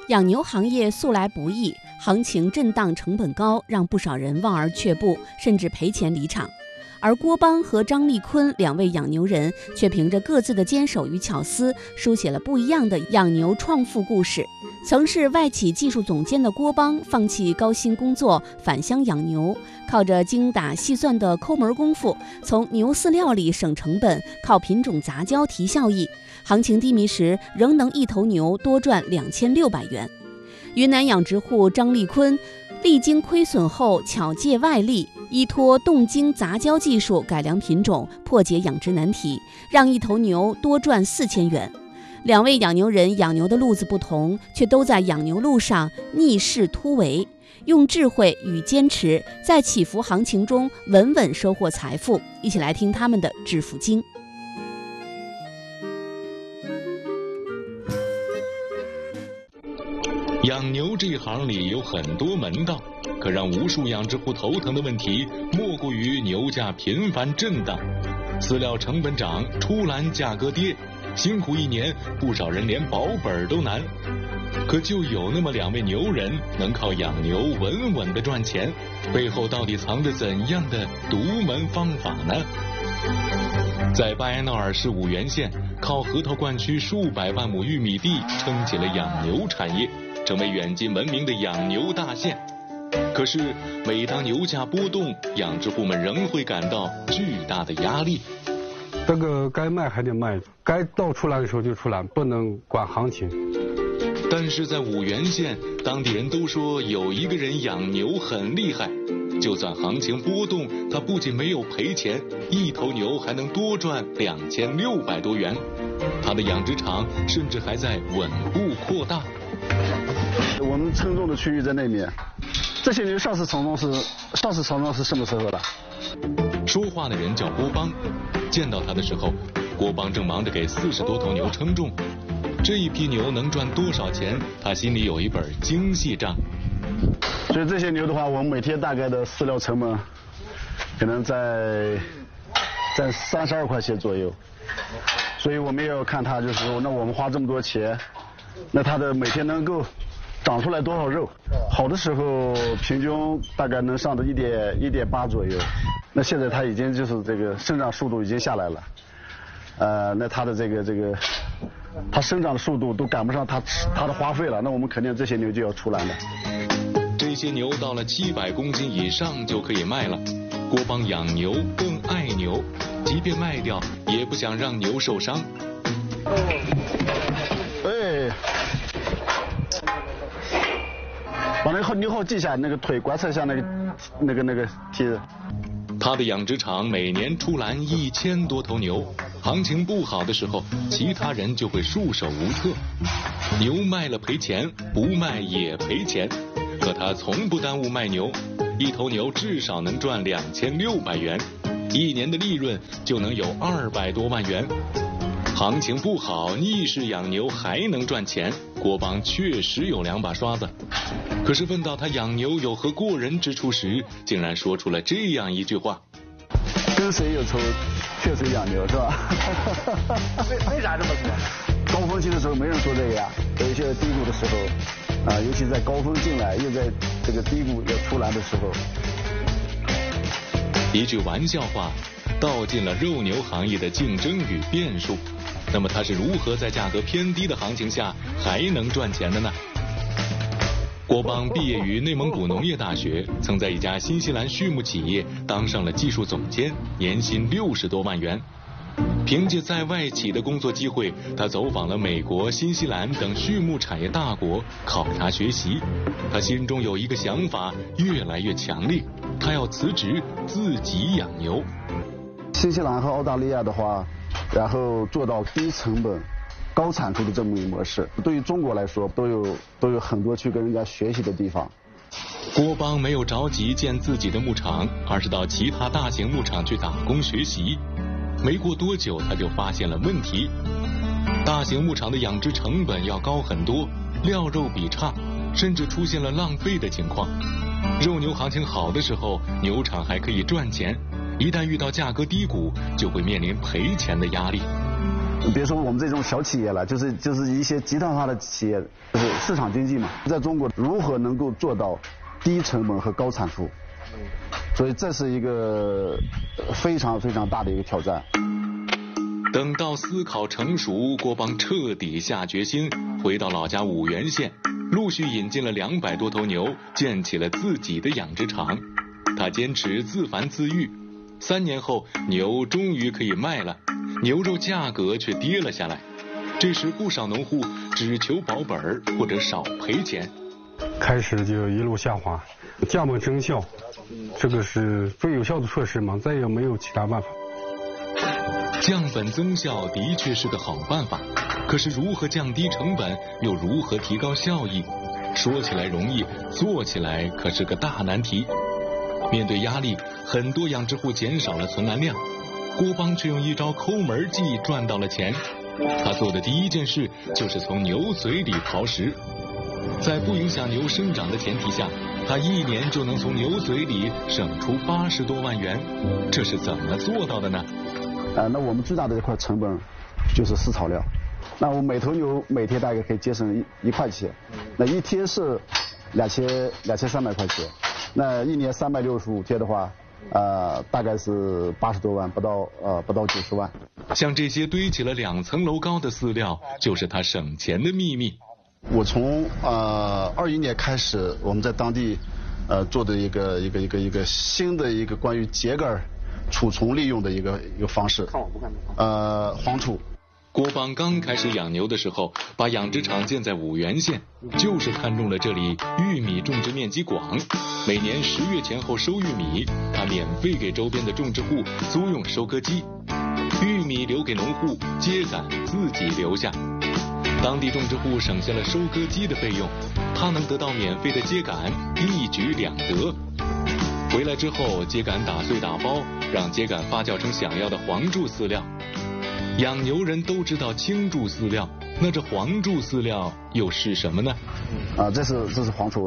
养牛行业素来不易，行情震荡，成本高，让不少人望而却步，甚至赔钱离场。而郭邦和张立坤两位养牛人却凭着各自的坚守与巧思，书写了不一样的养牛创富故事。曾是外企技术总监的郭邦，放弃高薪工作，返乡养牛，靠着精打细算的抠门功夫，从牛饲料里省成本，靠品种杂交提效益，行情低迷时仍能一头牛多赚2600元。云南养殖户张立坤历经亏损后巧借外力，依托动精杂交技术改良品种，破解养殖难题，让一头牛多赚4000元。两位养牛人养牛的路子不同，却都在养牛路上逆势突围，用智慧与坚持，在起伏行情中稳稳收获财富。一起来听他们的致富经。 养牛这行里有很多门道，可让无数养殖户头疼的问题，莫过于牛价频繁震荡，饲料成本涨，出栏价格跌，辛苦一年，不少人连保本都难。可就有那么两位牛人能靠养牛稳稳的赚钱，背后到底藏着怎样的独门方法呢？在巴彦淖尔市五原县，靠核桃灌区数百万亩玉米地撑起了养牛产业，成为远近闻名的养牛大县。可是每当牛价波动，养殖户们仍会感到巨大的压力。 这个该卖还得卖，该到出栏的时候就出栏，不能管行情。 但是在五原县，当地人都说有一个人养牛很厉害，就算行情波动，他不仅没有赔钱，一头牛还能多赚2600多元。他的养殖场甚至还在稳步扩大。 我们称重的区域在那边，这些牛上次称重是什么时候的？ 说话的人叫郭邦，见到他的时候，郭邦正忙着给40多头牛称重。这一批牛能赚多少钱，他心里有一本精细账。 所以这些牛的话，我们每天大概的饲料成本可能在32块钱左右。所以我们也要看它，就是说，那我们花这么多钱，那它的每天能够长出来多少肉？好的时候平均大概能上到1.8左右。那现在它已经就是这个生长速度已经下来了，那它的这个它生长的速度都赶不上它的花费了，那我们肯定这些牛就要出栏了。 这些牛到了700公斤以上就可以卖了。郭邦养牛更爱牛，即便卖掉也不想让牛受伤。 哎，把那个牛后系下，那个腿观测一下那个梯子。 他的养殖场每年出栏1000多头牛，行情不好的时候，其他人就会束手无策。牛卖了赔钱，不卖也赔钱，可他从不耽误卖牛，一头牛至少能赚2600元，一年的利润就能有200多万元。行情不好，逆势养牛还能赚钱，郭邦确实有2把刷子。可是问到他养牛有何过人之处时，竟然说出了这样一句话： 跟谁有仇，却谁养牛，是吧？ 为啥这么说？ 高峰期的时候没人说这个呀，有一些低谷的时候，尤其在高峰进来，又在这个低谷要出栏的时候。 一句玩笑话，道尽了肉牛行业的竞争与变数。那么他是如何在价格偏低的行情下还能赚钱的呢？郭邦毕业于内蒙古农业大学，曾在一家新西兰畜牧企业当上了技术总监，年薪60多万元。凭借在外企的工作机会，他走访了美国、新西兰等畜牧产业大国，考察学习。他心中有一个想法越来越强烈，他要辞职自己养牛。 新西兰和澳大利亚的话，然后做到低成本高产出的这么一个模式，对于中国来说都有很多去跟人家学习的地方。 郭邦没有着急建自己的牧场，而是到其他大型牧场去打工学习。没过多久，他就发现了问题：大型牧场的养殖成本要高很多，料肉比差，甚至出现了浪费的情况。肉牛行情好的时候，牛场还可以赚钱，一旦遇到价格低谷，就会面临赔钱的压力。 别说我们这种小企业了，就是一些集团化的企业，就是市场经济嘛，在中国如何能够做到低成本和高产出？所以这是一个非常非常大的一个挑战。 等到思考成熟，郭邦彻底下决心，回到老家五原县，陆续引进了200多头牛，建起了自己的养殖场。他坚持自繁自育，3年后牛终于可以卖了，牛肉价格却跌了下来。这时不少农户只求保本或者少赔钱， 开始就一路下滑，降本增效，这个是最有效的措施嘛，再也没有其他办法。 降本增效的确是个好办法，可是如何降低成本，又如何提高效益？说起来容易，做起来可是个大难题。面对压力，很多养殖户减少了存栏量，郭邦却用一招抠门计赚到了钱。他做的第一件事就是从牛嘴里刨食，在不影响牛生长的前提下，他1年就能从牛嘴里省出80多万元，这是怎么做到的呢？ 那我们最大的一块成本就是饲草料。那我每头牛每天大概可以节省1块钱，那一天是2300块钱，那1年365天的话，大概是80多万，不到90万。 像这些堆起了2层楼高的饲料，就是他省钱的秘密。 我从21年开始，我们在当地做的一个新的一个关于秸秆储存利用的一个方式。黄土。 郭邦刚开始养牛的时候，把养殖场建在五原县，就是看中了这里玉米种植面积广，每年10月前后收玉米，他免费给周边的种植户租用收割机，玉米留给农户，秸秆自己留下。当地种植户省下了收割机的费用，他能得到免费的秸秆，一举2得。回来之后，秸秆打碎打包，让秸秆发酵成想要的黄柱饲料。养牛人都知道青柱饲料，那这黄柱饲料又是什么呢？ 这是黄土。